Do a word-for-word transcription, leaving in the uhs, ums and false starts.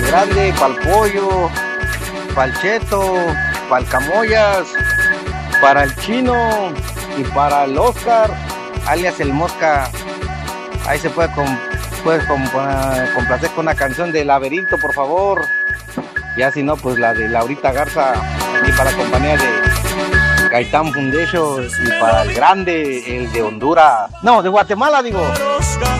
Grande, para el Pollo, para el Cheto, para el Camoyas, para el Chino y para el Oscar, alias el Mosca. Ahí se puede, com, puede com, uh, complacer con una canción de Laberinto, por favor. Ya si no, pues la de Laurita Garza, aquí para la compañía de Gaitán Foundation y para el grande, el de Honduras. No, de Guatemala, digo.